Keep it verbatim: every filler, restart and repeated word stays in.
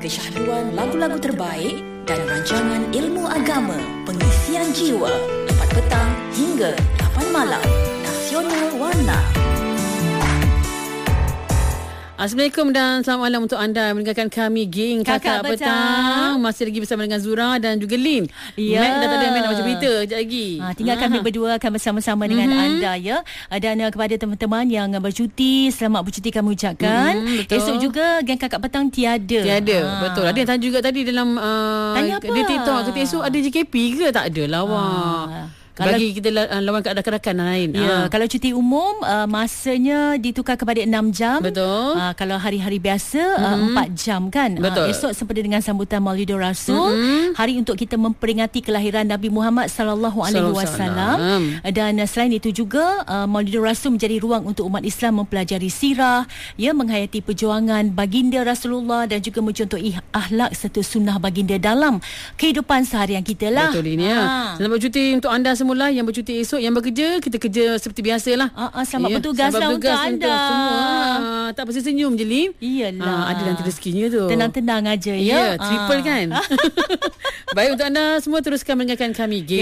kesyahduan lagu-lagu terbaik dan rancangan ilmu agama, pengisian jiwa, empat petang hingga lapan malam. Nasional Warna. Assalamualaikum dan selamat malam untuk anda mendengarkan kami geng Kakak, Kakak Petang. Petang. Masih lagi bersama dengan Zura dan juga Lin. Ya. Mac dah tak ada Mac nak baca berita sekejap lagi. Ha, tinggal ha. kami berdua akan bersama-sama dengan mm-hmm. anda ya. Dan uh, kepada teman-teman yang uh, bercuti, selamat bercuti kami ucapkan. Mm, Esok juga geng Kakak Petang tiada. Tiada, ha. betul. Ada yang tanya juga tadi dalam uh, tanya apa? Di TikTok, kata esok ada J K P ke? Tak ada lah. Ha. Kalau, bagi kita lawan kat rakan-rakan lain. Ya, ha. Kalau cuti umum uh, masanya ditukar kepada enam jam. Betul. Uh, kalau hari-hari biasa mm-hmm. uh, empat jam kan. Betul. Uh, esok sempena dengan sambutan Maulidur Rasul, mm-hmm. hari untuk kita memperingati kelahiran Nabi Muhammad sallallahu alaihi wasallam. Dan uh, selain itu juga uh, Maulidur Rasul menjadi ruang untuk umat Islam mempelajari sirah, ya, menghayati perjuangan baginda Rasulullah dan juga mencontohi akhlak serta sunnah baginda dalam kehidupan seharian kita lah. Betul ini ya. Ha. Selamat bercuti untuk anda semua. Mula yang bercuti esok, yang bekerja kita kerja seperti biasalah. Uh, uh, selamat ya, bertugas lah untuk anda. Semua. Uh, tak pasti senyum je, Lim. Iyalah. Uh, ada nanti rezekinya tu. Tenang-tenang aja ya. Ya, yeah, triple uh. kan. Baik untuk anda semua, teruskan mendengarkan kami.